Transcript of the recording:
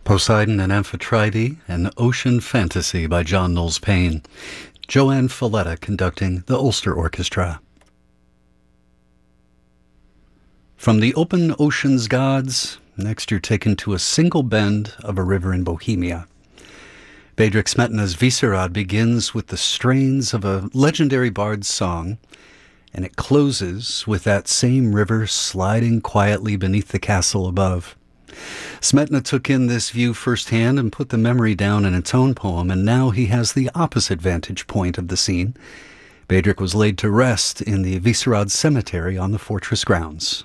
Poseidon and Amphitrite, an Ocean Fantasy by John Knowles Paine. Joanne Falletta conducting the Ulster Orchestra. From the open ocean's gods, next you're taken to a single bend of a river in Bohemia. Bedřich Smetana's Vyšehrad begins with the strains of a legendary bard's song, and it closes with that same river sliding quietly beneath the castle above. Smetana took in this view firsthand and put the memory down in its own poem, and now he has the opposite vantage point of the scene. Bedřich was laid to rest in the Vyšehrad cemetery on the fortress grounds.